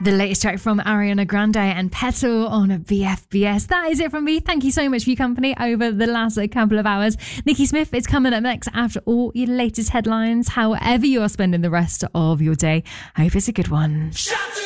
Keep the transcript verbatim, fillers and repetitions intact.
The latest track from Ariana Grande and Petal on B F B S. That is it from me. Thank you so much for your company over the last couple of hours. Nikki Smith is coming up next after all your latest headlines. However you are spending the rest of your day, I hope it's a good one.